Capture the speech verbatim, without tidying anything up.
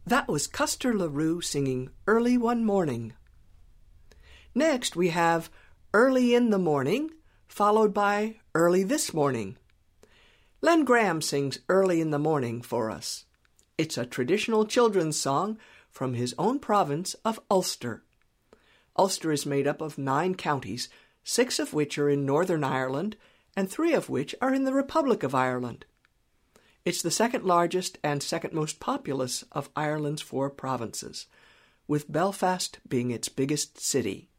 That was Custer LaRue singing Early One Morning. Next we have Early in the Morning, followed by Early This Morning. Len Graham sings Early in the Morning for us. It's a traditional children's song from his own province of Ulster. Ulster is made up of nine counties, six of which are in Northern Ireland, and three of which are in the Republic of Ireland. It's the second largest and second most populous of Ireland's four provinces, with Belfast being its biggest city.